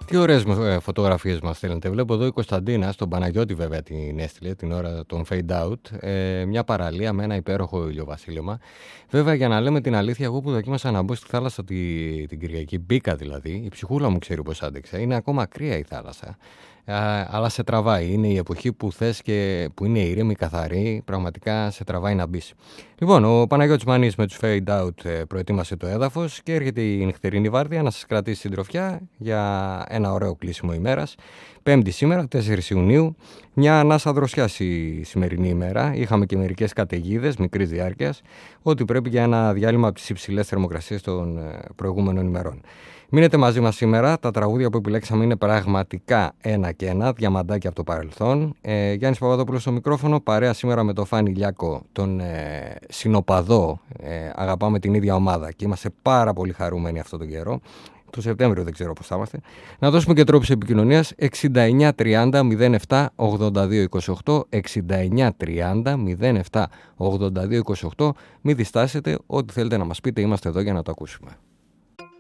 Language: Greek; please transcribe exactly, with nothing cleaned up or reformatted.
Τι ωραίες φωτογραφίες μας στέλνετε. Βλέπω εδώ η Κωνσταντίνα, στον Παναγιώτη βέβαια την έστειλε την ώρα των fade out. Ε, μια παραλία με ένα υπέροχο ηλιοβασίλεμα. Βέβαια, για να λέμε την αλήθεια, εγώ που δοκίμασα να μπω στη θάλασσα τη, την Κυριακή, μπήκα δηλαδή. Η ψυχούλα μου ξέρει πώς άντεξε. Είναι ακόμα κρύα η θάλασσα. Α, αλλά σε τραβάει. Είναι η εποχή που θες και που είναι ήρεμη, καθαρή. Πραγματικά σε τραβάει να μπεις. Λοιπόν, ο Παναγιώτης Μανής με τους fade out ε, προετοίμασε το έδαφος και έρχεται η νυχτερινή βάρδια να σας κρατήσει συντροφιά για ένα ωραίο κλείσιμο ημέρας. Πέμπτη σήμερα, τέσσερις Ιουνίου. Μια ανάσα δροσιάς η σημερινή ημέρα. Είχαμε και μερικές καταιγίδες μικρής διάρκειας. Ό,τι πρέπει για ένα διάλειμμα από τις υψηλές θερμοκρασίες των ε, προηγούμενων ημερών. Μείνετε μαζί μας σήμερα. Τα τραγούδια που επιλέξαμε είναι πραγματικά ένα και ένα, διαμαντάκια από το παρελθόν. Ε, Γιάννης Παπαδόπουλος στο μικρόφωνο, παρέα σήμερα με τον Φάνη Λιάκο, τον ε, συνοπαδό. Ε, αγαπάμε την ίδια ομάδα και είμαστε πάρα πολύ χαρούμενοι αυτόν τον καιρό. Το Σεπτέμβριο δεν ξέρω πώς θα είμαστε. Να δώσουμε και τρόπους επικοινωνίας εξήντα εννιά τριάντα μηδέν επτά ογδόντα δύο είκοσι οκτώ, εξήντα εννιά τριάντα μηδέν επτά ογδόντα δύο είκοσι οκτώ. Μην διστάσετε, ό,τι θέλετε να μας πείτε, είμαστε εδώ για να το ακούσουμε.